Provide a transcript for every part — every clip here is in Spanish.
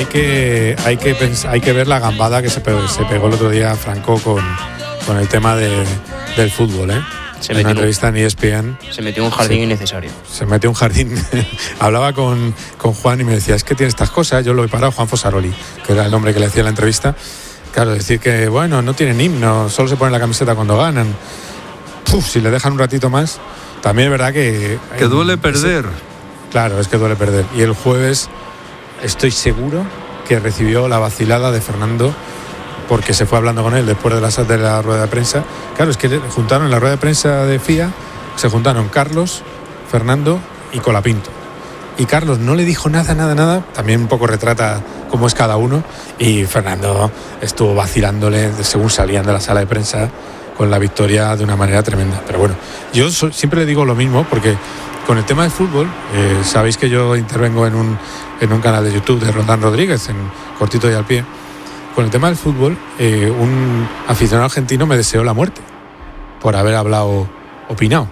que ver la gambada que se pegó el otro día Franco con el tema del fútbol, ¿eh? En una entrevista en ESPN. Se metió en un jardín innecesario. Se metió en un jardín. Hablaba con Juan y me decía, es que tiene estas cosas. Yo lo he parado, Juan Fosaroli, que era el nombre que le hacía la entrevista. Claro, decir que, bueno, no tienen himno, solo se ponen la camiseta cuando ganan. Si le dejan un ratito más, también es verdad que duele perder. Claro, es que duele perder. Y el jueves estoy seguro que recibió la vacilada de Fernando, porque se fue hablando con él después de la rueda de prensa. Claro, es que juntaron en la rueda de prensa de FIA, se juntaron Carlos, Fernando y Colapinto. Y Carlos no le dijo nada, también un poco retrata cómo es cada uno, y Fernando estuvo vacilándole según salían de la sala de prensa con la victoria de una manera tremenda. Pero bueno, yo siempre le digo lo mismo, porque con el tema del fútbol, sabéis que yo intervengo en un canal de YouTube de Roldán Rodríguez, en Cortito y al Pie. Con el tema del fútbol, un aficionado argentino me deseó la muerte por haber opinado.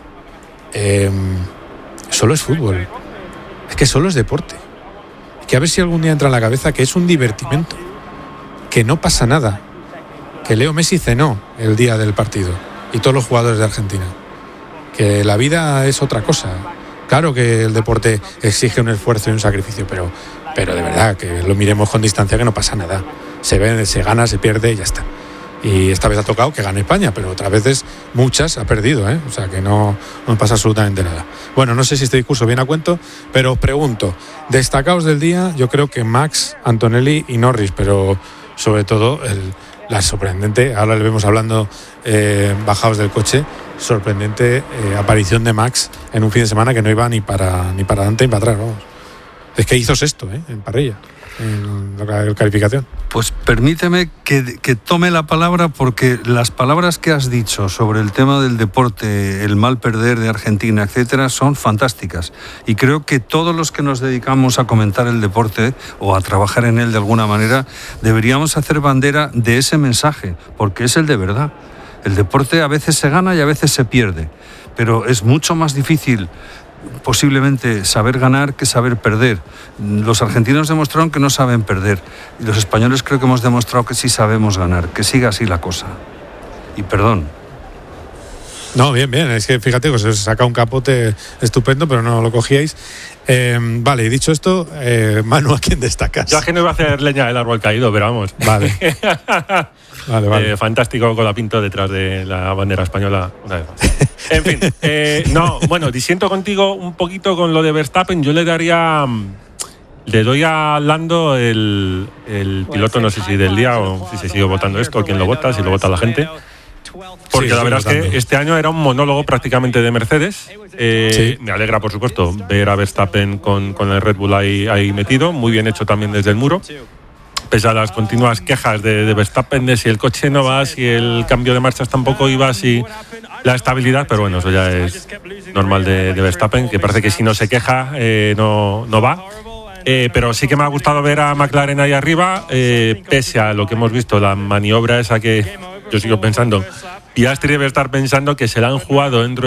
Solo es fútbol, es que solo es deporte. Que a ver si algún día entra en la cabeza que es un divertimento, que no pasa nada, que Leo Messi cenó el día del partido y todos los jugadores de Argentina, que la vida es otra cosa. Claro que el deporte exige un esfuerzo y un sacrificio, pero de verdad que lo miremos con distancia, que no pasa nada. Se ve, se gana, se pierde y ya está. Y esta vez ha tocado que gane España, pero otras veces muchas ha perdido, ¿eh? O sea que no pasa absolutamente nada. Bueno, no sé si este discurso viene a cuento, pero os pregunto, destacados del día, yo creo que Max, Antonelli y Norris, pero sobre todo la sorprendente, ahora le vemos hablando bajados del coche, sorprendente aparición de Max en un fin de semana que no iba ni para adelante ni para atrás, vamos. Es que hizo sexto, en parrilla, en la calificación. Pues permíteme que tome la palabra, porque las palabras que has dicho sobre el tema del deporte, el mal perder de Argentina, etcétera, son fantásticas. Y creo que todos los que nos dedicamos a comentar el deporte o a trabajar en él de alguna manera, deberíamos hacer bandera de ese mensaje, porque es el de verdad. El deporte a veces se gana y a veces se pierde, pero es mucho más difícil posiblemente saber ganar que saber perder. Los argentinos demostraron que no saben perder, y los españoles creo que hemos demostrado que sí sabemos ganar. Que siga así la cosa. Y perdón. No, bien, es que fíjate, os saca un capote estupendo, pero no lo cogíais. Vale, y dicho esto, Manu, ¿a quién destacas? Yo es que no iba a hacer leña del árbol caído, pero vamos. Vale. Vale. Fantástico Colapinto detrás de la bandera española una vez más. En fin, disiento contigo un poquito con lo de Verstappen. Yo le doy a Lando el piloto, no sé si del día o si se sigue votando esto, o quién lo vota, si lo vota la gente. Porque la verdad es que este año era un monólogo prácticamente de Mercedes. Me alegra, por supuesto, ver a Verstappen con el Red Bull ahí metido. Muy bien hecho también desde el muro. Pese a las continuas quejas de Verstappen de si el coche no va, si el cambio de marchas tampoco iba, si la estabilidad, pero bueno, eso ya es normal de Verstappen, que parece que si no se queja no va. Pero sí que me ha gustado ver a McLaren ahí arriba, pese a lo que hemos visto, la maniobra esa que yo sigo pensando, Piastri debe estar pensando que se la han jugado dentro